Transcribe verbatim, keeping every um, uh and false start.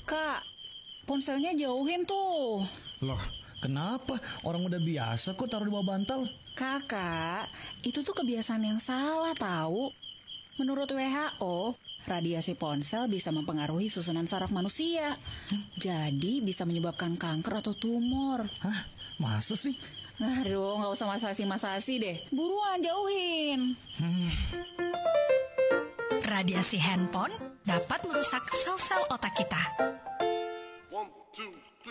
Kak, ponselnya jauhin tuh. Loh, kenapa? Orang udah biasa kok taruh di bawah bantal. Kakak, itu tuh kebiasaan yang salah tahu. Menurut W H O, radiasi ponsel bisa mempengaruhi susunan saraf manusia. Jadi bisa menyebabkan kanker atau tumor. Hah? Masa sih? Aduh, nggak usah masasi-masasi deh. Buruan jauhin. Hmm. Radiasi handphone dapat merusak sel-sel otak kita.